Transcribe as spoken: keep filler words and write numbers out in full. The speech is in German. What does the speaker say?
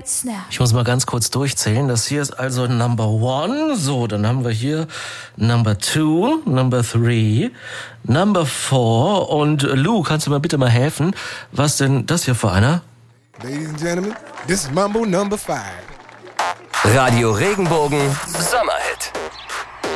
great snap. Ich muss mal ganz kurz durchzählen. Das hier ist also Number One. So, dann haben wir hier Number Two, Number Three, Number Four. Und Lou, kannst du mir bitte mal helfen? Was denn das hier für einer? Ladies and gentlemen, this is Mambo Number Five. Radio Regenbogen